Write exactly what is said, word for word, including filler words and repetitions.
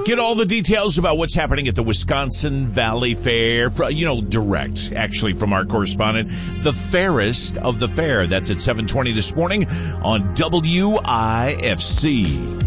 Get all the details about what's happening at the Wisconsin Valley Fair, you know, direct, actually, from our correspondent, the fairest of the fair. That's at seven twenty this morning on W I F C.